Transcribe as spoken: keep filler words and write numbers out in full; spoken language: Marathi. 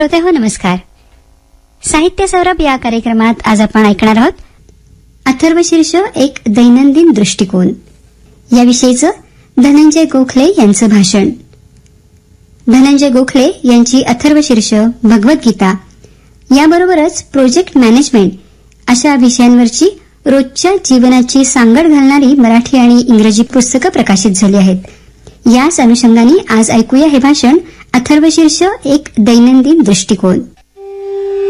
श्रोते हो नमस्कार. साहित्य सौरभ या कार्यक्रमात आज आपण ऐकणार आहोत अथर्वशीर्ष एक दैनंदिन दृष्टिकोन याविषयीचं धनंजय गोखले यांचं भाषण. धनंजय गोखले यांची अथर्वशीर्ष, भगवद्गीता याबरोबरच प्रोजेक्ट मॅनेजमेंट अशा विषयांवरची रोजच्या जीवनाची सांगड घालणारी मराठी आणि इंग्रजी पुस्तकं प्रकाशित झाली आहेत. याच अनुषंगाने आज ऐकूया हे भाषण अथर्वशीर्ष एक दैनंदिन दृष्टिकोन.